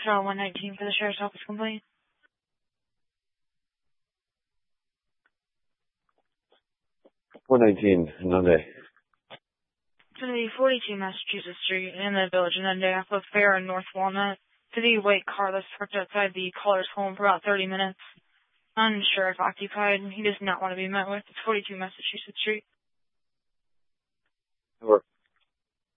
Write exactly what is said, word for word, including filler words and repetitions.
Trial one nineteen for the Sheriff's Office complaint. one nineteen, Nunde. To the forty-two Massachusetts Street in the Village of Nunde off of Fair and North Walnut. To the white car that's parked outside the caller's home for about thirty minutes. Unsure if occupied. He does not want to be met with. It's forty-two Massachusetts Street. Over.